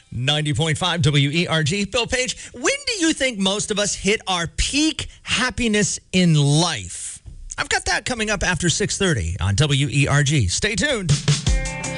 90.5 WERG. Bill Page, when do you think most of us hit our peak happiness in life? I've got that coming up after 6:30 on WERG. Stay tuned.